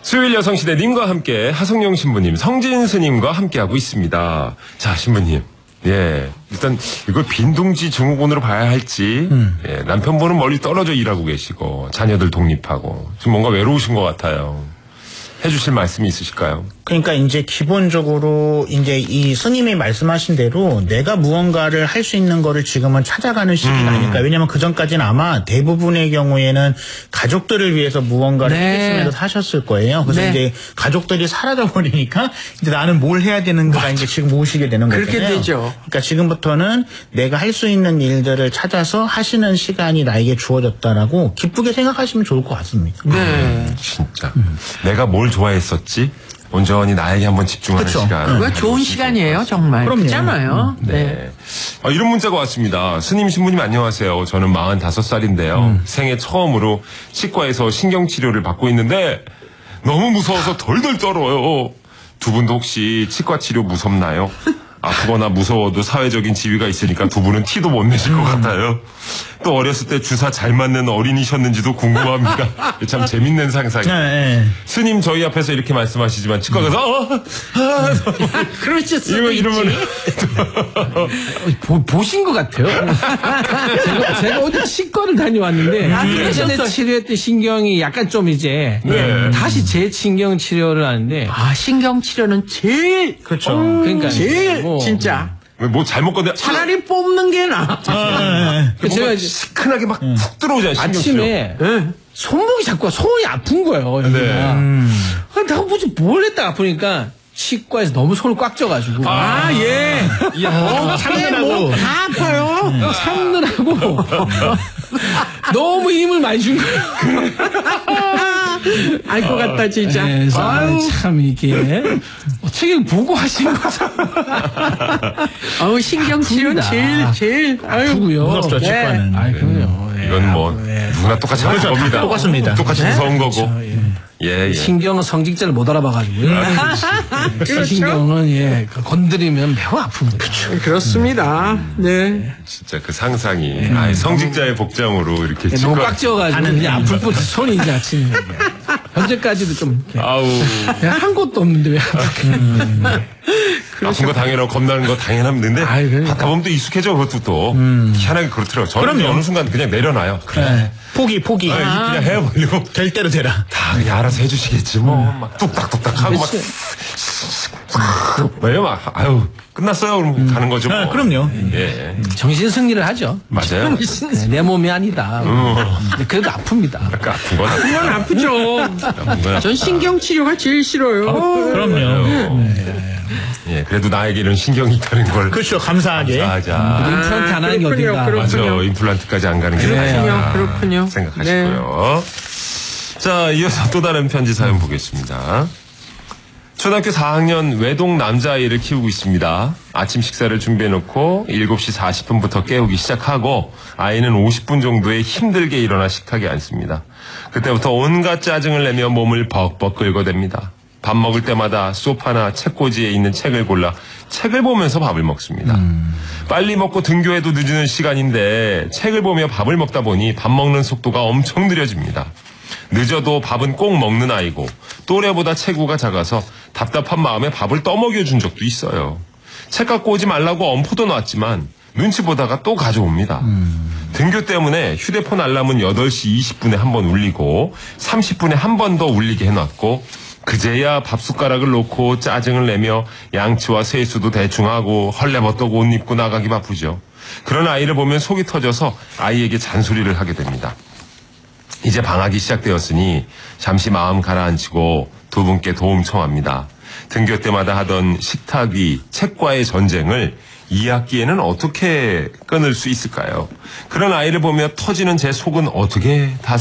수요일 여성시대님과 함께 하성룡 신부님, 성진 스님과 함께하고 있습니다. 자, 신부님. 예, 일단 이걸 빈둥지 증후군으로 봐야 할지, 예, 남편분은 멀리 떨어져 일하고 계시고 자녀들 독립하고 지금 뭔가 외로우신 것 같아요. 해주실 말씀이 있으실까요? 그러니까 이제 기본적으로 이제 이 스님이 말씀하신 대로 내가 무언가를 할 수 있는 거를 지금은 찾아가는 시기가 아닐까. 왜냐면 그 전까지는 아마 대부분의 경우에는 가족들을 위해서 무언가를 해주시면서 사셨을 거예요. 그래서 이제 가족들이 사라져 버리니까 이제 나는 뭘 해야 되는가 이제 지금 모시게 되는 거잖아요. 그렇게 되죠. 그러니까 지금부터는 내가 할 수 있는 일들을 찾아서 하시는 시간이 나에게 주어졌다라고 기쁘게 생각하시면 좋을 것 같습니다. 네. 진짜. 내가 뭘 좋아했었지? 온전히 나에게 한번 집중하는 그쵸. 시간. 그거 좋은 시간이에요, 정말. 그럼요. 그렇잖아요. 네. 이런 문자가 왔습니다. 스님 신부님 안녕하세요. 저는 45살인데요. 생애 처음으로 치과에서 신경치료를 받고 있는데 너무 무서워서 덜덜 떨어요. 두 분도 혹시 치과 치료 무섭나요? 아프거나 무서워도 사회적인 지위가 있으니까 두 분은 티도 못 내실 것 같아요. 또 어렸을 때 주사 잘 맞는 어린이셨는지도 궁금합니다. 참 재밌는 상상이에요. 스님 저희 앞에서 이렇게 말씀하시지만 치과 가서 그러실 수도 이러면 보신 것 같아요. 제가 어디 치과를 다녀왔는데 예전에 치료했던 신경이 약간 좀 이제 다시 재신경 치료를 하는데 신경 치료는 제일 그렇죠. 그러니까 제일 진짜 뭐 잘못 건데 차라리 뽑는 게 나아. 제가 이제 시큰하게 막 훅 들어오잖아요. 신경치료. 아침에 손목이 자꾸 손이 아픈 거예요. 여기가. 내가 뭐지 뭘 했다 아프니까 치과에서 너무 손을 꽉 쪄가지고 참느라고 다 아파요. 참느라고 너무 힘을 많이 준 거예요. 알 것 같다 진짜. 그래서 참 이게 어떻게 보고 하신 거죠? 신경 치료는 제일 아프고요. 무섭죠, 치과는. 그럼요. 이건 뭐 누구나 똑같이 하는 겁니다. 똑같습니다. 똑같이 무서운 거고. 예. 신경은 성직자를 못 알아봐가지고요. 신경은 건드리면 매우 아픕니다. 그렇습니다. 네. 진짜 그 상상이 성직자의 복장으로 이렇게 너무 꽉 쪄가지고 그냥 아플 뿐 손이 이제 아침에 현재까지도 좀 한 곳도 없는데 왜 아픈 거 당연하고 겁나는 거 당연한데 하다 보면 또 익숙해져. 그것도 또 희한하게 그렇더라고요. 저는 어느 순간 그냥 내려놔요. 그래. 포기 그냥 해버리고 될 대로 되라. 다 그냥 알아서 해주시겠지 뭐. 막 뚝딱뚝딱 하고 막 왜요? 막 끝났어요. 그럼 가는 거죠. 뭐. 그럼요. 예. 정신 승리를 하죠. 맞아요. 내 몸이 아니다. 그래도 아픕니다. 아까 아픈 건 그건 아프죠. 전 신경 치료가 제일 싫어요. 그럼요. 예, 그래도 나에게 이런 신경이 있다는 걸. 그렇죠. 감사하게. 감사하자. 임플란트 안 하는 게 어딘가. 맞아. 임플란트까지 안 가는 게 다행이다. 그렇군요. 생각하시고요. 자, 이어서 또 다른 편지 사연 보겠습니다. 초등학교 4학년 외동 남자아이를 키우고 있습니다. 아침 식사를 준비해놓고 7시 40분부터 깨우기 시작하고 아이는 50분 정도에 힘들게 일어나 식탁에 앉습니다. 그때부터 온갖 짜증을 내며 몸을 벅벅 긁어댑니다. 밥 먹을 때마다 소파나 책꽂이에 있는 책을 골라 책을 보면서 밥을 먹습니다. 빨리 먹고 등교해도 늦는 시간인데 책을 보며 밥을 먹다 보니 밥 먹는 속도가 엄청 느려집니다. 늦어도 밥은 꼭 먹는 아이고 또래보다 체구가 작아서 답답한 마음에 밥을 떠먹여준 적도 있어요. 책 갖고 오지 말라고 엄포도 놨지만 눈치 보다가 또 가져옵니다. 등교 때문에 휴대폰 알람은 8시 20분에 한 번 울리고 30분에 한 번 더 울리게 해놨고 그제야 밥숟가락을 놓고 짜증을 내며 양치와 세수도 대충 하고 헐레벌떡 옷 입고 나가기 바쁘죠. 그런 아이를 보면 속이 터져서 아이에게 잔소리를 하게 됩니다. 이제 방학이 시작되었으니 잠시 마음 가라앉히고 두 분께 도움 청합니다. 등교 때마다 하던 식탁 위 책과의 전쟁을 2학기에는 어떻게 끊을 수 있을까요? 그런 아이를 보며 터지는 제 속은 어떻게 다